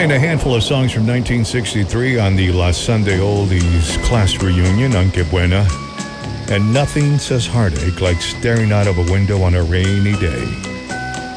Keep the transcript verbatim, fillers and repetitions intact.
Playing a handful of songs from nineteen sixty-three on the La Sunday Oldies class reunion on Que Buena. And nothing says heartache like staring out of a window on a rainy day.